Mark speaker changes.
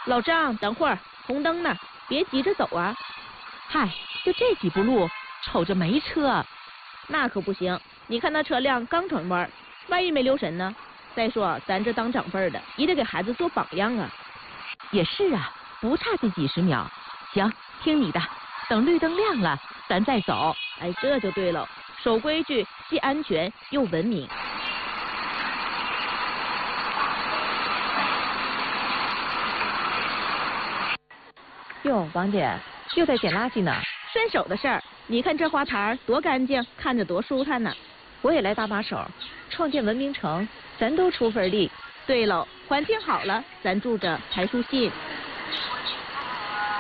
Speaker 1: 老张，等会儿，红灯呢，别急着走啊。
Speaker 2: 嗨，就这几步路，瞅着没车。
Speaker 1: 那可不行，你看那车辆刚转弯，万一没留神呢？再说咱这当长辈的，也得给孩子做榜样啊。
Speaker 2: 也是啊，不差这几十秒。行，听你的，等绿灯亮了，咱再走。
Speaker 1: 哎，这就对了，守规矩，既安全又文明。
Speaker 2: 哟，王姐又在捡垃圾呢。
Speaker 1: 顺手的事儿，你看这花坛多干净，看着多舒坦呢。
Speaker 2: 我也来搭把手，创建文明城，咱都出份力。
Speaker 1: 对喽，环境好了，咱住着才舒心。